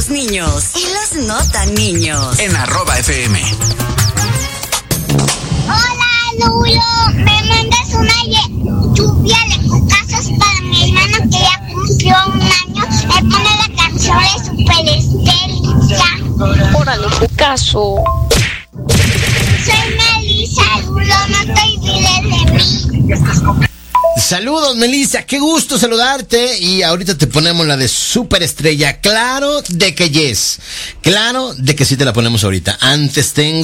los niños y los no tan niños. En @FM. Hola, Lulo. Me mandas una lluvia de cocazos para mi hermano que ya cumplió 1 año. Me pone la canción de Superestrella. Órale, cocazo. Soy Melissa, Lulo. No te olvides de mí. Saludos, Melissa, qué gusto saludarte. Y ahorita te ponemos la de Superestrella. Claro de que yes. Claro de que sí te la ponemos ahorita. Antes tengo